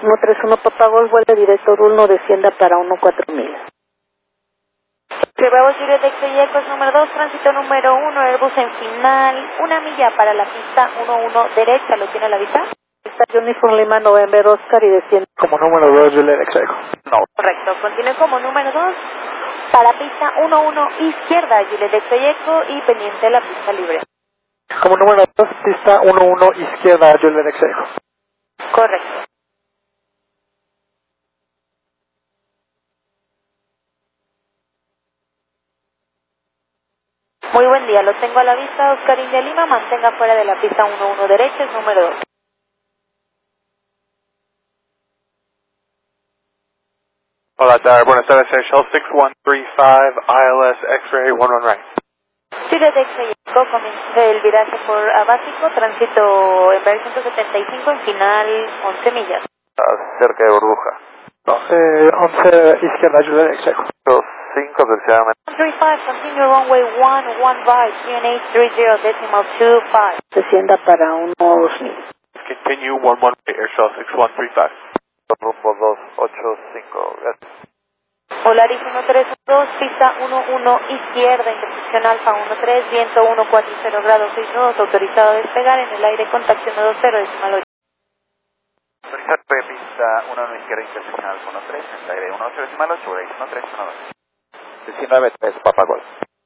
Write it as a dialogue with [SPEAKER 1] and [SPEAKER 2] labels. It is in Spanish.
[SPEAKER 1] 131 Papagol, vuela directo Dulno, descienda para 14000.
[SPEAKER 2] Bravo Juliet X-Ray Echo número 2, tránsito número 1, Airbus en final, 1 milla para la pista 11 derecha, ¿lo tiene a la vista?
[SPEAKER 1] Está Uniform Lima November Oscar y desciende
[SPEAKER 3] como número 2 Juliet X-Ray. No.
[SPEAKER 2] Correcto, continúe como número 2 para pista 11 izquierda, Juliet X-Ray Echo y pendiente de la pista libre.
[SPEAKER 3] Como número 2, pista 11 izquierda Juliet X-Ray.
[SPEAKER 2] Correcto. Muy buen día, lo tengo a la vista, Oscar India Lima, mantenga fuera de la pista 11 derecha, es número 2.
[SPEAKER 4] Hola, buenas tardes, Shell 6135, ILS X-Ray 11 right.
[SPEAKER 2] Juliet X-Ray Echo, comienza el viraje por básico, tránsito en versión 175, en final 11 millas.
[SPEAKER 4] Cerca de burbuja.
[SPEAKER 3] 11 izquierda Juliet X-Ray.
[SPEAKER 4] 5 aproximadamente.
[SPEAKER 2] 135, continue runway 11 right, QNH 30 decimal 25.
[SPEAKER 1] descienda para 12000.
[SPEAKER 4] Continue 11 right, Airshell 6135. Rumbo 285, gracias.
[SPEAKER 2] Polaris 132, pista 11 izquierda, intersección alfa 13, viento 140 grados 6 nudos, autorizado a despegar en el aire con tracción 20 decimal 8.
[SPEAKER 4] Autorizar pista 11 izquierda, intersección alfa 13, en el aire 18 decimal 8, Base 1312.
[SPEAKER 3] 19-3 Papagol.